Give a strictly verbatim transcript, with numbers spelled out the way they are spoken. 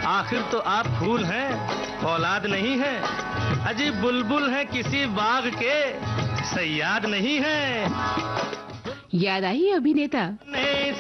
आखिर तो आप फूल हैं, औलाद नहीं है। अजीब बुलबुल है किसी बाग के, सयाद नहीं है। याद आई अभिनेता? नहीं